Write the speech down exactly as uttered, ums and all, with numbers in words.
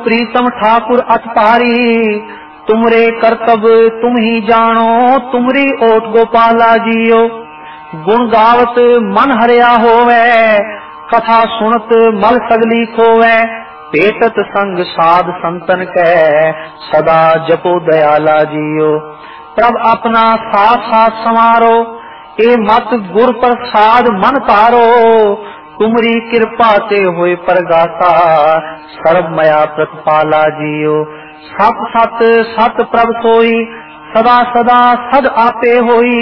प्रीतम ठाकुर अतपारी, तुमरे करतब तुम ही जानो, तुमरी ओट गोपाला जियो। गुण गावत मन हरिया होवे, कथा सुनत मल सगली खोवे। पेटत संग साध संतन कै, सदा जपो दयाला जियो। प्रभ अपना साथ साथ समारो, ए मत गुर प्रसाद मन तारो। तुमरी कृपा ते होए परगाता, सर्व मया प्रतिपाला जियो। सत सत सत प्रभ सोई, सदा सदा सद आपे होई।